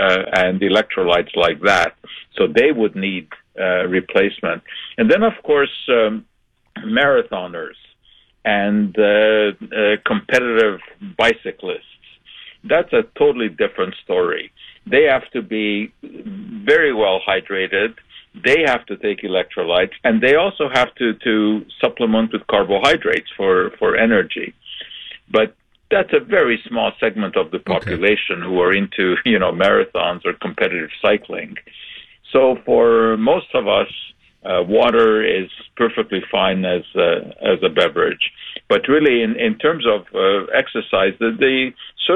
and electrolytes like that. So they would need replacement. And then, of course, marathoners and competitive bicyclists. That's a totally different story. They have to be very well hydrated. They have to take electrolytes, and they also have to supplement with carbohydrates for energy. But that's a very small segment of the population who are into, marathons or competitive cycling. So for most of us, water is perfectly fine as a beverage. But really, in terms of exercise, the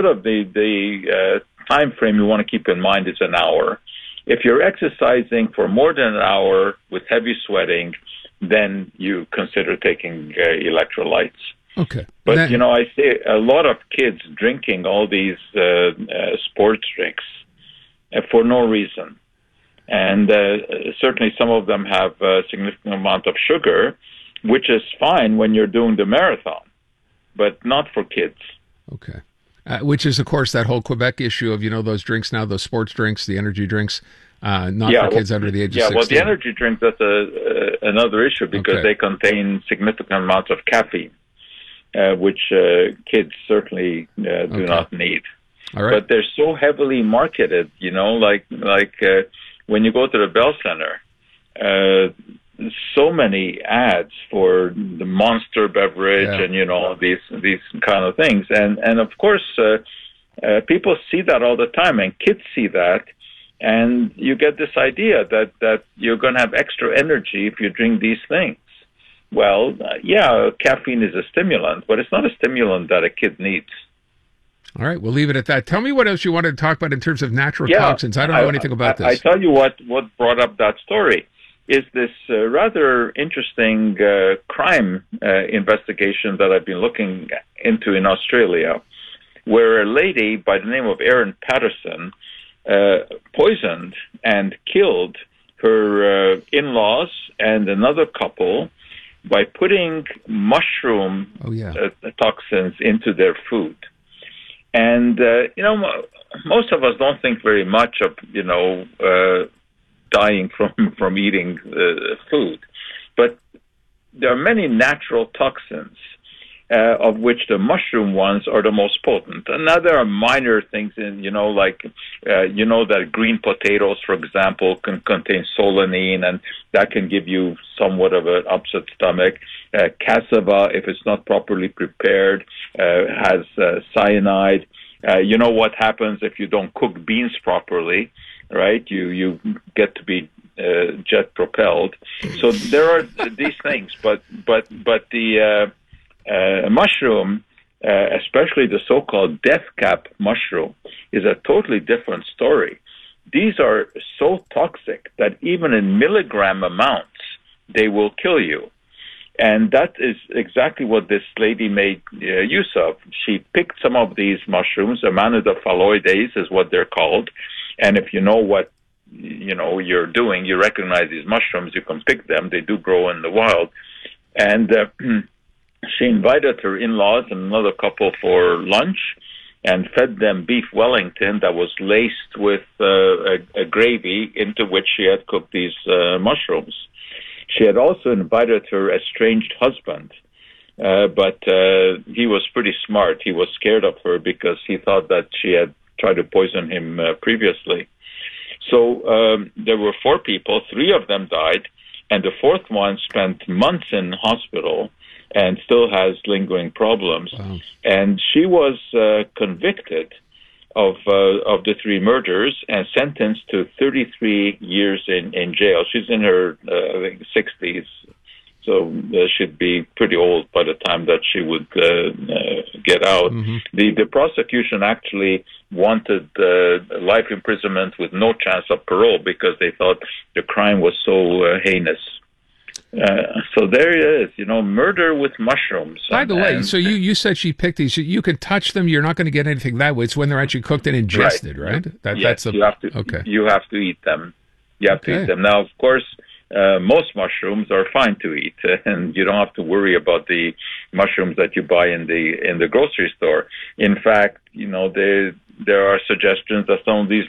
time frame you want to keep in mind is an hour. If you're exercising for more than an hour with heavy sweating, then you consider taking electrolytes. Okay. But, I see a lot of kids drinking all these sports drinks for no reason. And certainly some of them have a significant amount of sugar, which is fine when you're doing the marathon, but not for kids. Okay. Which is, of course, that whole Quebec issue of, those drinks now, those sports drinks, the energy drinks, not for kids under the age of 16. Well, the energy drinks, that's another issue because they contain significant amounts of caffeine, which kids certainly do not need. All right. But they're so heavily marketed, like when you go to the Bell Center, so many ads for the Monster beverage and these kind of things, and of course people see that all the time, and kids see that, and you get this idea that you're going to have extra energy if you drink these things. Well, caffeine is a stimulant, but it's not a stimulant that a kid needs. All right, we'll leave it at that. Tell me what else you wanted to talk about in terms of natural toxins. I don't know anything about this. I tell you what brought up that story is this rather interesting crime investigation that I've been looking into in Australia, where a lady by the name of Erin Patterson poisoned and killed her in-laws and another couple by putting mushroom toxins into their food. And, most of us don't think very much of, dying from eating food. But there are many natural toxins, of which the mushroom ones are the most potent. And now there are minor things in, that green potatoes, for example, can contain solanine, and that can give you somewhat of an upset stomach. Cassava, if it's not properly prepared, has cyanide. You know what happens if you don't cook beans properly, right? You get to be jet propelled. So there are these things, but the mushroom, especially the so-called death cap mushroom, is a totally different story. These are so toxic that even in milligram amounts, they will kill you. And that is exactly what this lady made use of. She picked some of these mushrooms, Amanita phalloides is what they're called. And if you know what you're doing, you recognize these mushrooms, you can pick them. They do grow in the wild. And she invited her in-laws and another couple for lunch and fed them beef Wellington that was laced with a gravy into which she had cooked these mushrooms. She had also invited her estranged husband, but he was pretty smart. He was scared of her because he thought that she had tried to poison him previously. So there were 4 people, 3 of them died, and the 4th one spent months in hospital and still has lingering problems. Wow. And she was convicted of the 3 murders and sentenced to 33 years in jail. She's in her 60s, so she'd be pretty old by the time that she would get out. Mm-hmm. The prosecution actually wanted life imprisonment with no chance of parole because they thought the crime was so heinous. So there it is, murder with mushrooms. By the way, so you said she picked these. You can touch them. You're not going to get anything that way. It's when they're actually cooked and ingested, right? Yes, you have to eat them. You have to eat them. Now, of course, most mushrooms are fine to eat, and you don't have to worry about the mushrooms that you buy in the grocery store. In fact, there are suggestions that some of these